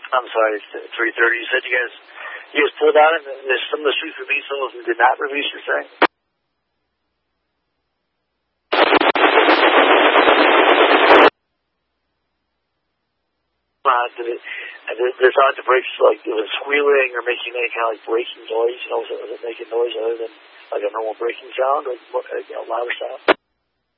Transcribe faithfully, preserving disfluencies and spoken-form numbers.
I'm sorry, it's three thirty. You said you guys, you guys pulled out, and there's some of the streets released, some of them did not release, you're saying? Uh, did it, and did, did it sound like the brakes, like it was squealing or making any kind of like braking noise? You know, was it, was it making noise other than like a normal braking sound or, you know, louder sound?